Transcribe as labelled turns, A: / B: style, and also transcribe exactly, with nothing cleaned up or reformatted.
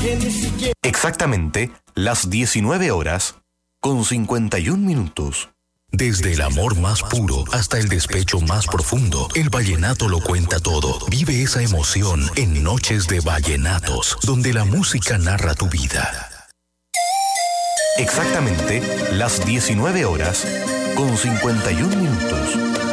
A: Exactamente las diecinueve horas con cincuenta y un minutos.
B: Desde el amor más puro hasta el despecho más profundo, el vallenato lo cuenta todo. Vive esa emoción en Noches de Vallenatos, donde la música narra tu vida.
A: Exactamente las diecinueve horas con cincuenta y un minutos.